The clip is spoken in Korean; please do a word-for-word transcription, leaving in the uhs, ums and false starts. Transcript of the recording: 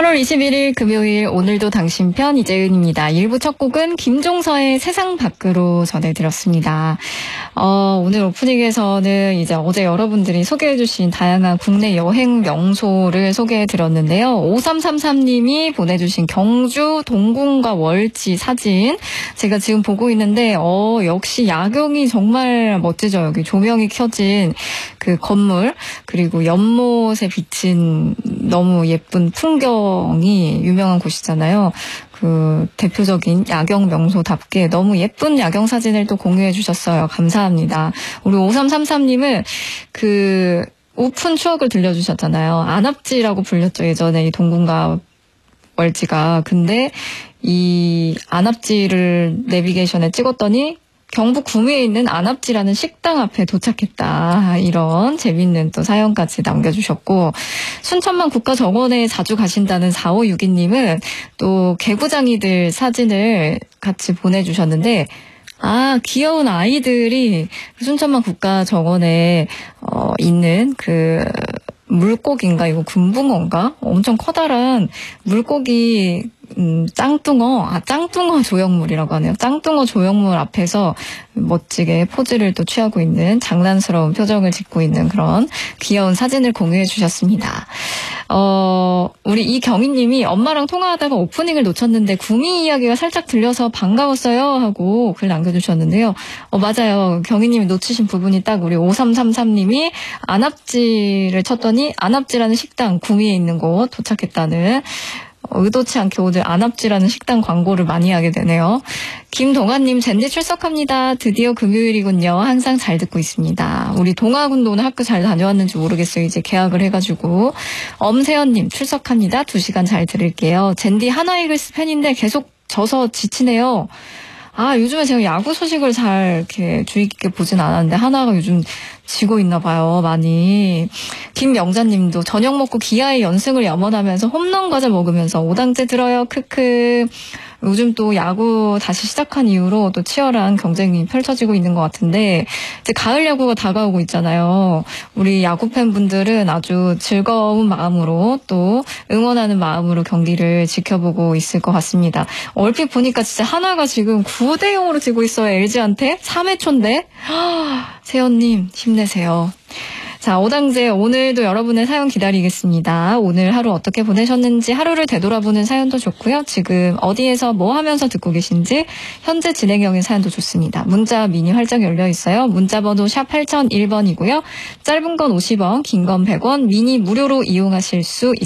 팔월 이십일일 금요일 오늘도 당신 편 이재은입니다. 일 부 첫 곡은 김종서의 세상 밖으로 전해드렸습니다. 어, 오늘 오프닝에서는 이제 어제 여러분들이 소개해주신 다양한 국내 여행 명소를 소개해드렸는데요. 오삼삼삼님이 보내주신 경주 동궁과 월지 사진 제가 지금 보고 있는데 어, 역시 야경이 정말 멋지죠. 여기 조명이 켜진 그 건물 그리고 연못에 비친 너무 예쁜 풍경이 유명한 곳이잖아요. 그 대표적인 야경 명소답게 너무 예쁜 야경 사진을 또 공유해 주셨어요. 감사합니다. 우리 오삼삼삼님은 그 오픈 추억을 들려주셨잖아요. 안압지라고 불렸죠. 예전에 이 동궁과 월지가. 근데 이 안압지를 내비게이션에 찍었더니 경북 구미에 있는 안압지라는 식당 앞에 도착했다. 이런 재밌는 또 사연까지 남겨주셨고, 순천만 국가정원에 자주 가신다는 사오육이님은 또 개구장이들 사진을 같이 보내주셨는데, 아, 귀여운 아이들이 순천만 국가정원에 어, 있는 그 물고기인가 이거 금붕어인가? 엄청 커다란 물고기 음, 짱뚱어, 아, 짱뚱어 조형물이라고 하네요. 짱뚱어 조형물 앞에서 멋지게 포즈를 또 취하고 있는 장난스러운 표정을 짓고 있는 그런 귀여운 사진을 공유해 주셨습니다. 어, 우리 이경희님이 엄마랑 통화하다가 오프닝을 놓쳤는데 구미 이야기가 살짝 들려서 반가웠어요 하고 글 남겨주셨는데요. 어, 맞아요. 경희님이 놓치신 부분이 딱 우리 오삼삼삼님이 안압지를 쳤더니 안압지라는 식당 구미에 있는 곳 도착했다는 의도치 않게 오늘 안압지라는 식당 광고를 많이 하게 되네요. 김동아님 젠디 출석합니다. 드디어 금요일이군요. 항상 잘 듣고 있습니다. 우리 동아군도 오늘 학교 잘 다녀왔는지 모르겠어요. 이제 개학을 해가지고. 엄세연님 출석합니다. 두 시간 잘 들을게요. 젠디 하나이글스 팬인데 계속 져서 지치네요. 아, 요즘에 제가 야구 소식을 잘 이렇게 주의 깊게 보진 않았는데 하나가 요즘 지고 있나 봐요, 많이. 김명자님도 저녁 먹고 기아의 연승을 염원하면서 홈런 과자 먹으면서 오당제 들어요, 크크. 요즘 또 야구 다시 시작한 이후로 또 치열한 경쟁이 펼쳐지고 있는 것 같은데 이제 가을 야구가 다가오고 있잖아요. 우리 야구 팬분들은 아주 즐거운 마음으로 또 응원하는 마음으로 경기를 지켜보고 있을 것 같습니다. 얼핏 보니까 진짜 하나가 지금 구 대 영으로 지고 있어요. 엘지한테. 삼 회 초인데. 세연님 힘내세요. 자, 오당제 오늘도 여러분의 사연 기다리겠습니다. 오늘 하루 어떻게 보내셨는지 하루를 되돌아보는 사연도 좋고요. 지금 어디에서 뭐 하면서 듣고 계신지 현재 진행형의 사연도 좋습니다. 문자 미니 활짝 열려 있어요. 문자 번호 샵 팔공공일 번이고요. 짧은 건 오십 원, 긴 건 백 원, 미니 무료로 이용하실 수 있습니다.